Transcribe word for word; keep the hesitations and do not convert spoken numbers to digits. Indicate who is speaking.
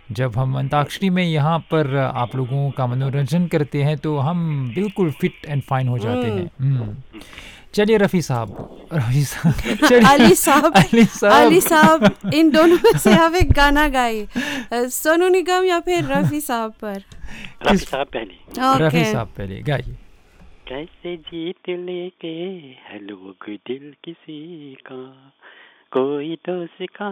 Speaker 1: जब हम अंताक्षरी में यहाँ पर आप लोगों का मनोरंजन करते हैं तो हम बिल्कुल फिट एंड फाइन हो जाते हैं। हम्म, चलिए रफ़ी साहब, रफ़ी साहब, चलिए
Speaker 2: अली साहब,
Speaker 1: अली साहब,
Speaker 2: अली साहब, इन दोनों में से आप एक गाना गाइए, अ, सोनू निगम या फिर रफ़ी साहब पर।
Speaker 3: रफ़ी साहब पहले।
Speaker 1: रफ़ी
Speaker 2: ओके।
Speaker 1: साहब पहले गाइए।
Speaker 3: कैसे जीत लेके है लोग दिल किसी का, कोई तो सिखा